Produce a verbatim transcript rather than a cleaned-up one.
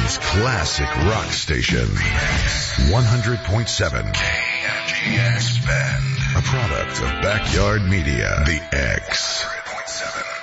Bend's classic rock station. one hundred point seven K M G S Bend. A product of Backyard Media. The X. one hundred point seven